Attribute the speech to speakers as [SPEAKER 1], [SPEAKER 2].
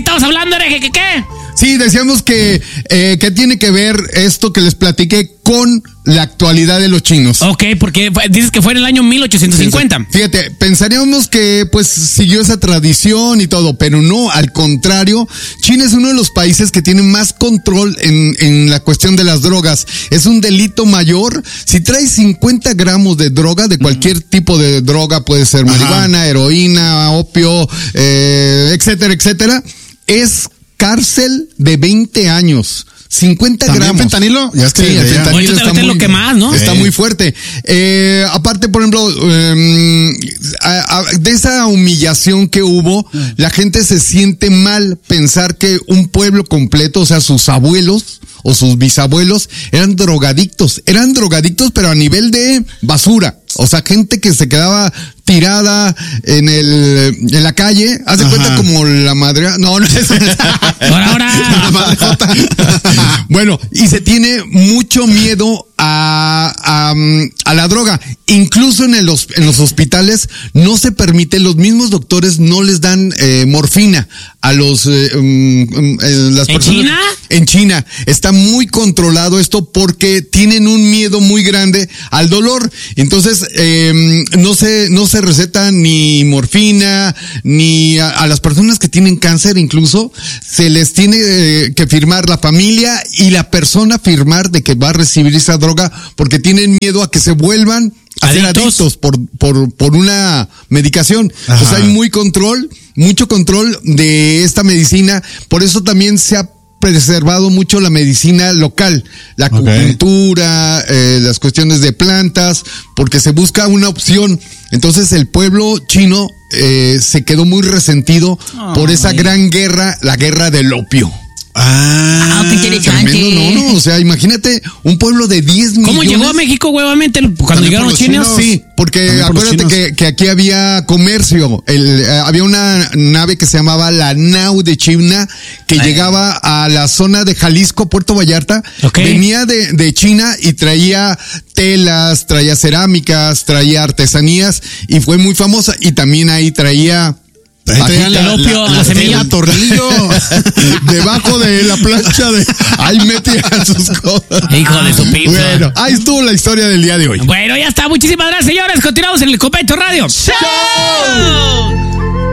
[SPEAKER 1] estamos hablando, hereje? ¿Qué?
[SPEAKER 2] Sí, decíamos que tiene que ver esto que les platiqué con la actualidad de los chinos.
[SPEAKER 1] Ok, porque dices que fue en el año 1850.
[SPEAKER 2] Fíjate, pensaríamos que pues siguió esa tradición y todo, pero no, al contrario, China es uno de los países que tiene más control en la cuestión de las drogas. Es un delito mayor. Si traes 50 gramos de droga, de cualquier tipo de droga, puede ser marihuana, heroína, opio, etcétera, etcétera, es cárcel de 20 años. 50 gramos.
[SPEAKER 3] ¿Fentanilo?
[SPEAKER 2] Ya es que el fentanilo está muy,
[SPEAKER 1] lo que más, ¿no?
[SPEAKER 2] Está muy fuerte. Aparte, por ejemplo, de esa humillación que hubo, la gente se siente mal pensar que un pueblo completo, o sea, sus abuelos o sus bisabuelos, eran drogadictos, pero a nivel de basura. O sea, gente que se quedaba tirada en la calle, haz de cuenta como la madre, no es
[SPEAKER 1] ahora.
[SPEAKER 2] Bueno, y se tiene mucho miedo a la droga. Incluso en los hospitales no se permite, los mismos doctores no les dan morfina a las personas.
[SPEAKER 1] ¿En China?
[SPEAKER 2] En China está muy controlado esto porque tienen un miedo muy grande al dolor. Entonces no se receta ni morfina ni a las personas que tienen cáncer, incluso se les tiene que firmar la familia y la persona firmar de que va a recibir esa droga porque tienen miedo a que se vuelvan a ser adictos por una medicación. O sea, hay mucho control de esta medicina. Por eso también se ha preservado mucho la medicina local, la acupuntura, las cuestiones de plantas, porque se busca una opción. Entonces el pueblo chino se quedó muy resentido por esa gran guerra, la guerra del opio.
[SPEAKER 1] Qué interesante.
[SPEAKER 2] Tremendo, no, o sea, imagínate un pueblo de 10 millones.
[SPEAKER 1] ¿Cómo llegó a México, huevamente, cuando llegaron los chinos?
[SPEAKER 2] Sí, porque acuérdate que aquí había comercio. Había una nave que se llamaba la Nau de China, que llegaba a la zona de Jalisco, Puerto Vallarta. Venía de China y traía telas, traía cerámicas, traía artesanías y fue muy famosa. Y también ahí traía
[SPEAKER 1] el opio, la semilla,
[SPEAKER 2] tornillo debajo de la plancha ahí metían sus cosas.
[SPEAKER 1] Hijo de su pipa.
[SPEAKER 2] Bueno, ahí estuvo la historia del día de hoy.
[SPEAKER 1] Bueno, ya está. Muchísimas gracias, señores. Continuamos en el Copete Radio. ¡Show!